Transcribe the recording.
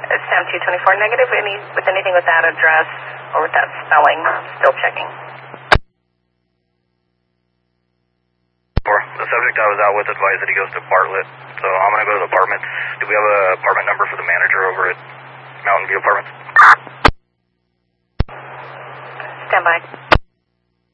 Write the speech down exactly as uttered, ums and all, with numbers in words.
It's Sam two twenty-four negative. Any, with anything with that address or with that spelling, still checking. The subject I was out with advised that he goes to Bartlett, so I'm going to go to the apartments. Do we have an apartment number for the manager over at Mountain View Apartments? Stand by.